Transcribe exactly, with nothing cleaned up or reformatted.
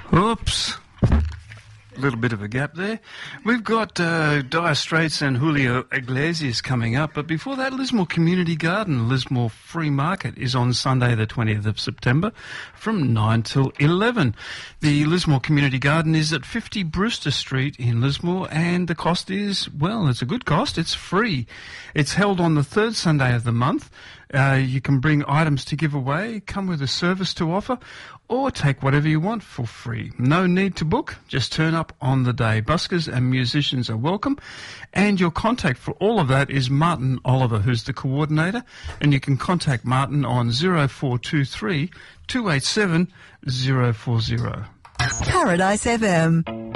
Oops. A little bit of a gap there. We've got uh, Dire Straits and Julio Iglesias coming up, but before that, Lismore Community Garden, Lismore Free Market is on Sunday the twentieth of September from nine till eleven. The Lismore Community Garden is at fifty Brewster Street in Lismore, and the cost is, well, it's a good cost, it's free. It's held on the third Sunday of the month. Uh, you can bring items to give away, come with a service to offer, or take whatever you want for free. No need to book, just turn up on the day. Buskers and musicians are welcome, and your contact for all of that is Martin Oliver, who's the coordinator, and you can contact Martin on zero four two three, two eight seven, zero four zero. Paradise F M.